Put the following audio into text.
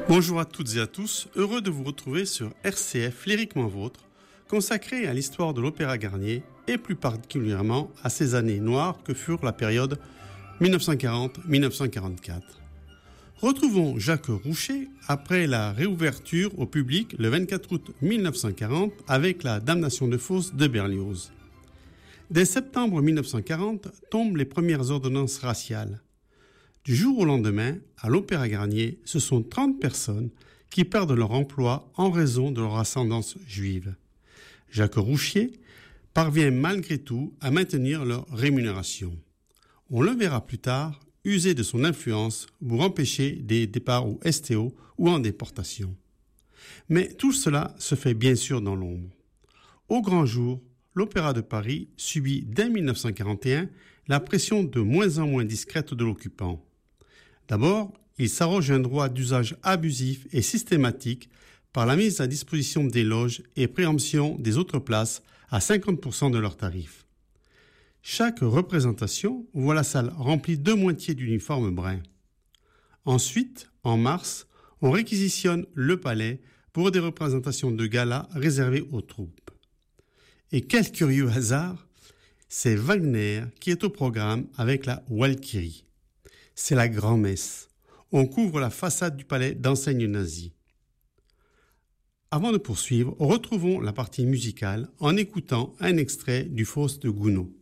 Bonjour à toutes et à tous, heureux de vous retrouver sur RCF Lyriquement Vôtre, consacré à l'histoire de l'Opéra Garnier et plus particulièrement à ces années noires que furent la période 1940-1944. Retrouvons Jacques Roucher après la réouverture au public le 24 août 1940 avec la Damnation de Faust de Berlioz. Dès septembre 1940 tombent les premières ordonnances raciales. Du jour au lendemain, à l'Opéra Garnier, ce sont 30 personnes qui perdent leur emploi en raison de leur ascendance juive. Jacques Roucher parvient malgré tout à maintenir leur rémunération. On le verra plus tard user de son influence pour empêcher des départs au STO ou en déportation. Mais tout cela se fait bien sûr dans l'ombre. Au grand jour, l'Opéra de Paris subit dès 1941 la pression de moins en moins discrète de l'occupant. D'abord, il s'arroge un droit d'usage abusif et systématique par la mise à disposition des loges et préemption des autres places à 50% de leurs tarifs. Chaque représentation voit la salle remplie de moitié d'uniformes bruns. Ensuite, en mars, on réquisitionne le palais pour des représentations de gala réservées aux troupes. Et quel curieux hasard, c'est Wagner qui est au programme avec la Walkyrie. C'est la grand-messe. On couvre la façade du palais d'enseignes nazies. Avant de poursuivre, retrouvons la partie musicale en écoutant un extrait du Faust de Gounod.